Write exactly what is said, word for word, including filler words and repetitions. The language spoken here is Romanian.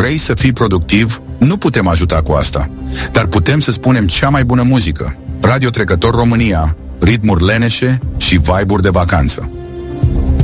Vrei să fii productiv? Nu putem ajuta cu asta, dar putem să spunem cea mai bună muzică. Radio Trecător România, ritmuri leneșe și vibe-uri de vacanță.